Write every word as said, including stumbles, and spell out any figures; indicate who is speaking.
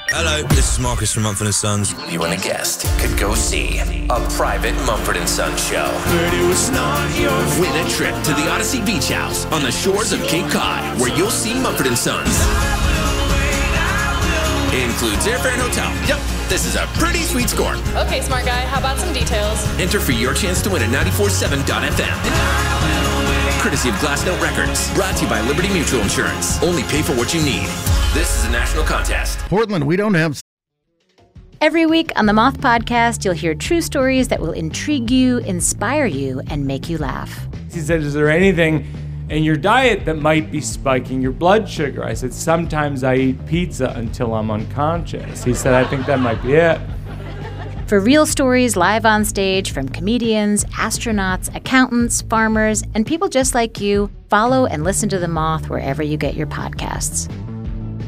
Speaker 1: Hello, this is Marcus from Mumford and Sons.
Speaker 2: You and a guest could go see a private Mumford and Sons show.
Speaker 3: But it was not your fault.
Speaker 2: Win a trip to the Odyssey Beach House on the shores of Cape Cod, where you'll see Mumford and Sons. Includes airfare and hotel. Yep, this is a pretty sweet score.
Speaker 4: Okay, smart guy, how about some details?
Speaker 2: Enter for your chance to win at ninety-four point seven F M. Courtesy of Glassnote Records. Brought to you by Liberty Mutual Insurance. Only pay for what you need. This is a national contest.
Speaker 5: Portland, we don't have...
Speaker 6: Every week on the Moth Podcast, you'll hear true stories that will intrigue you, inspire you, and make you laugh.
Speaker 7: He said, is there anything in your diet that might be spiking your blood sugar? I said, sometimes I eat pizza until I'm unconscious. He said, I think that might be it.
Speaker 6: For real stories live on stage from comedians, astronauts, accountants, farmers, and people just like you, follow and listen to The Moth wherever you get your podcasts.